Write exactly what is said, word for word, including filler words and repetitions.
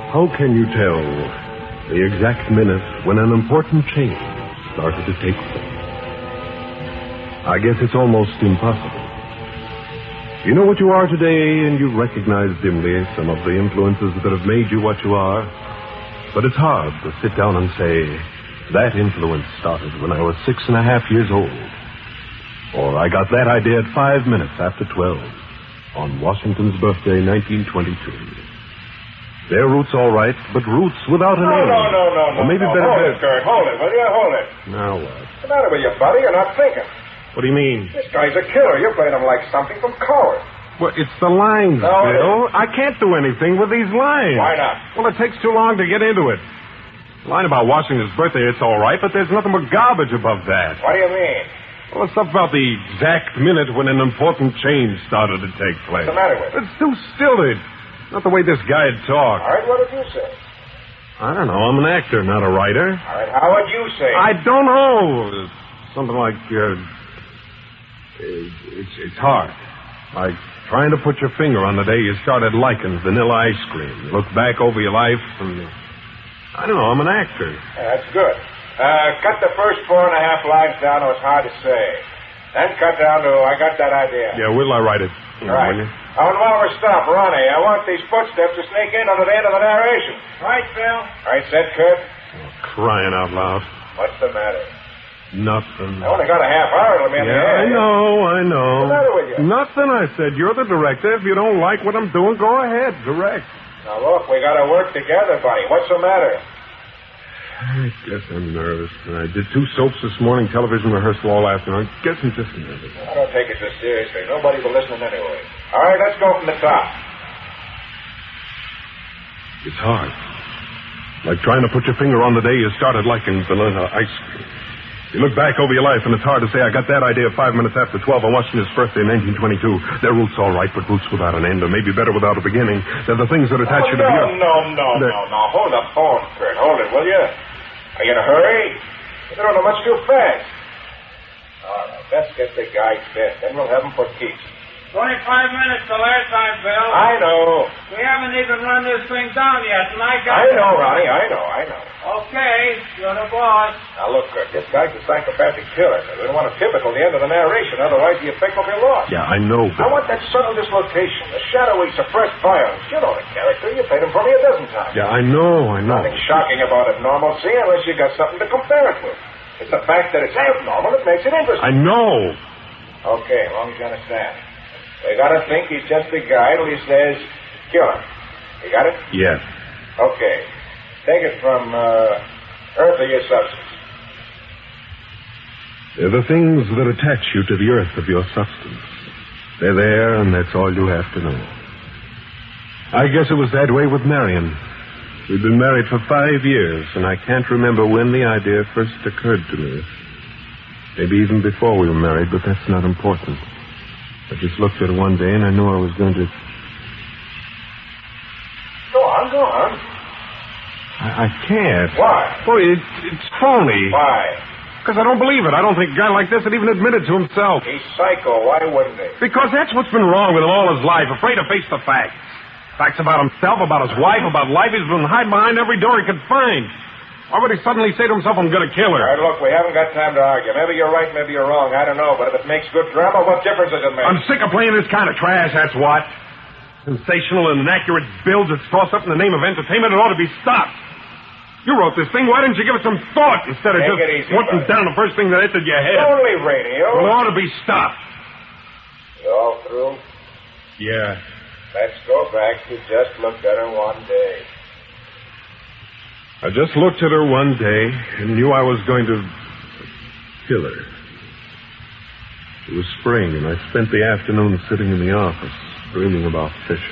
How can you tell the exact minute when an important change started to take place? I guess it's almost impossible. You know what you are today, and you recognize dimly some of the influences that have made you what you are. But it's hard to sit down and say, that influence started when I was six and a half years old. Or I got that idea at five minutes after twelve on Washington's birthday, nineteen twenty-two. They're roots all right, but roots without a no, name. No, no, no, no, or maybe no. better Hold better. it, Kurt. Hold it, will you? Hold it. Now what? What's the matter with you, buddy? You're not thinking. What do you mean? This guy's a killer. You played him like something from Coward. Well, it's the lines, No, Bill. I can't do anything with these lines. Why not? Well, it takes too long to get into it. The line about Washington's birthday, it's all right, but there's nothing but garbage above that. What do you mean? Well, the stuff about the exact minute when an important change started to take place. What's the matter with it? It's too stilted. Not the way this guy'd talk. All right, what did you say? I don't know. I'm an actor, not a writer. All right, how would you say? I don't know. Something like, uh, it's, it's hard. Like trying to put your finger on the day you started liking vanilla ice cream. Look back over your life and... I don't know. I'm an actor. Yeah, that's good. Uh, cut the first four and a half lines down to it's hard to say. Then cut down to I got that idea. Yeah, will I write it? All right. Will you? Oh, and while we're stopped, Ronnie, I want these footsteps to sneak in under the end of the narration. Right, Phil? All right, set, Kurt. Oh, crying out loud. What's the matter? Nothing. I only got a half hour to me in the Yeah, air. I know, I know. What's the matter with you? Nothing, I said. You're the director. If you don't like what I'm doing, go ahead. Direct. Now, look, we got to work together, buddy. What's the matter? I guess I'm nervous. I did two soaps this morning, television rehearsal all afternoon. I guess I'm just nervous. I don't take it so seriously. Nobody will listen anyway. All right, let's go from the top. It's hard. Like trying to put your finger on the day you started liking vanilla ice cream. You look back over your life, and it's hard to say, I got that idea five minutes after twelve on Washington's birthday in nineteen twenty-two. They're roots all right, but roots without an end, or maybe better without a beginning. They're the things that attach oh, you to no, the earth. No, no, They're... no, no. Hold the phone, Kurt. Hold it, will you? Are you in a hurry? You don't know much too fast. All right, let's get the guy fit. Then we'll have him for keeps. Twenty-five minutes the last time, Bill. I know. We haven't even run this thing down yet, and I got... I know, Ronnie. I know, I know. Okay, you're the boss. Now, look, Kurt, this guy's a psychopathic killer. We don't want to typical the end of the narration, otherwise the effect will be lost. Yeah, I know, I but... want that subtle dislocation, the shadowy, suppressed violence. You know the character. You played him for me a dozen times. Yeah, I know, I know. Nothing shocking about abnormalcy unless you got something to compare it with. It's the fact that it's abnormal that makes it interesting. I know. Okay, as long as you understand. We gotta think he's just a guy till he says, killer. You got it? Yes. Okay. Take it from, uh, earth or your substance. They're the things that attach you to the earth of your substance. They're there, and that's all you have to know. I guess it was that way with Marion. We've been married for five years, and I can't remember when the idea first occurred to me. Maybe even before we were married, but that's not important. I just looked at her one day, and I knew I was going to... Go on, go on. I, I can't. Why? Well, it, it's phony. Why? Because I don't believe it. I don't think a guy like this would even admit it to himself. He's psycho. Why wouldn't he? Because that's what's been wrong with him all his life. Afraid to face the facts. Facts about himself, about his wife, about life. He's been hiding behind every door he could find. Why would he suddenly say to himself, I'm going to kill her? All right, look, we haven't got time to argue. Maybe you're right, maybe you're wrong. I don't know. But if it makes good drama, what difference does it make? I'm sick of playing this kind of trash, that's what. Sensational and inaccurate bills that's tossed up in the name of entertainment. It ought to be stopped. You wrote this thing. Why didn't you give it some thought instead of Take just it easy, putting buddy. down the first thing that entered your head? Only radio. Well, it ought to be stopped. You all through? Yeah. Let's go back. You just looked at her one day. I just looked at her one day and knew I was going to kill her. It was spring, and I spent the afternoon sitting in the office, dreaming about fishing.